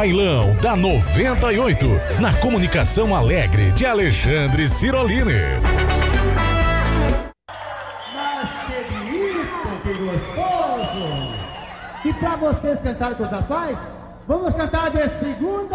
Bailão da 98, na comunicação alegre de Alexandre Cirolini. Mas que bonito, que gostoso! E pra vocês cantarem com os rapazes, vamos cantar de segunda